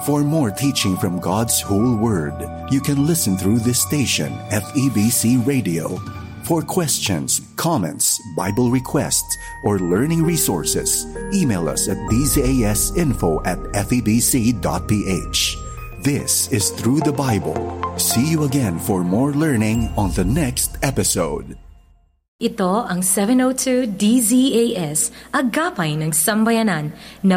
For more teaching from God's whole Word, you can listen through this station, FEBC Radio. For questions, comments, Bible requests, or learning resources, email us at bzasinfo@febc.ph. This is Through the Bible. See you again for more learning on the next episode. Ito ang 702 DZAS, Agapay ng Sambayanan, na